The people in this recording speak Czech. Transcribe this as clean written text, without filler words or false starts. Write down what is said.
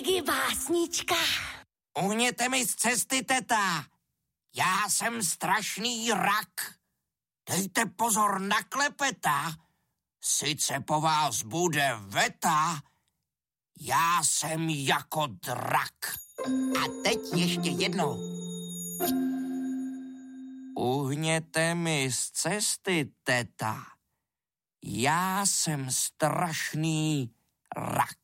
Básnička. Uhněte mi z cesty, teta. Já jsem strašný rak. Dejte pozor na klepeta. Sice po vás bude veta, já jsem jako drak. A teď ještě jednou. Uhněte mi z cesty, teta. Já jsem strašný rak.